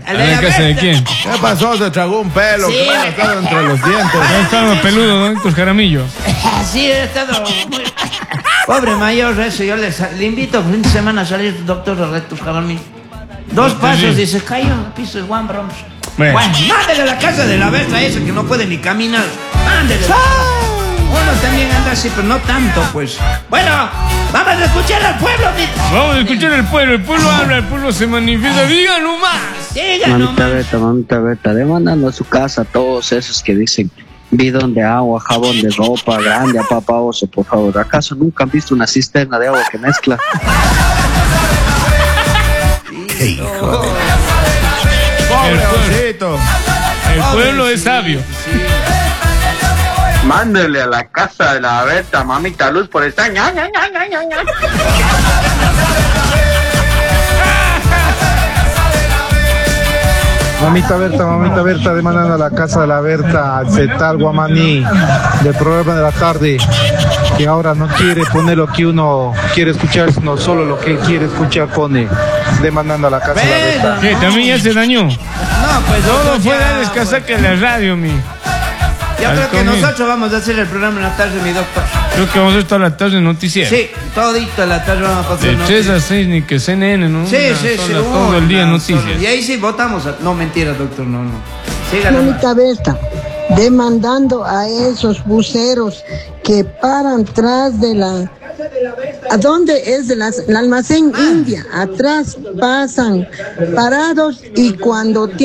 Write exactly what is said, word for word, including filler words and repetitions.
¿En la casa de quién? ¿Qué pasó? Se tragó un pelo. Sí. ¿Qué ha estado entre los dientes? Ha estado peludo, ¿no? Héctor Jaramillo. Sí, he estado muy... Pobre mayor, eso. Yo le, le invito fin de semana a salir, doctor Héctor Jaramillo. Dos pasos y se cayó en el piso de Juan Bronx. Bueno. Bueno, mándele a la casa de la bestia esa que no puede ni caminar. Mándele. Uno también anda así, pero no tanto, pues. Bueno, vamos a escuchar al pueblo. Mi... Vamos a escuchar al pueblo. El pueblo habla, el pueblo se manifiesta. Diga nomás. Diga Mamita nomás. Berta, mamita Berta, demandando a su casa a todos esos que dicen bidón de agua, jabón de ropa, grande a papá oso, por favor. ¿Acaso nunca han visto una cisterna de agua que mezcla? ¡Qué hijo de... El ¡Pobre pueblo, osito! el pueblo es sabio. Mándele a la casa de la Berta, mamita Luz, por estar ña, ña, ña, ña, ña, ña. Mamita Berta, mamita Berta, demandando a la casa de la Berta, Zetal Guamaní, del programa de la tarde, que ahora no quiere poner lo que uno quiere escuchar, sino solo lo que él quiere escuchar pone, demandando a la casa de la Berta. ¿Qué? ¿También ya se dañó? No, pues Todo nosotros fue ya, a descansar que la radio, mi. Yo Al creo que comienzo. nosotros vamos a hacer el programa en la tarde, mi doctor. Creo que vamos a estar la tarde noticiero. Sí, todito en la tarde vamos a pasar. De noticias. tres a seis, ni que C N N, ¿no? Sí, Una sí, sí. sola, todo el día una noticias. sola. Y ahí sí votamos. A... No, mentira, doctor, no, no. Síganme. Mamita Berta, demandando a esos buceros que paran atrás de la... ¿A dónde es el, el almacén India? Atrás pasan parados y cuando tienen...